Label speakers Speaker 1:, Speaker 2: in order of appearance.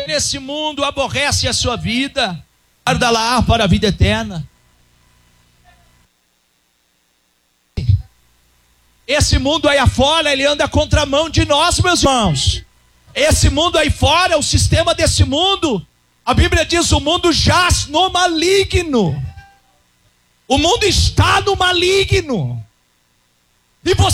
Speaker 1: nesse mundo aborrece a sua vida, guarda lá para a vida eterna. Esse mundo aí afora, ele anda contramão de nós, meus irmãos. Esse mundo aí fora, o sistema desse mundo, a Bíblia diz, o mundo jaz no maligno. O mundo está no maligno. E você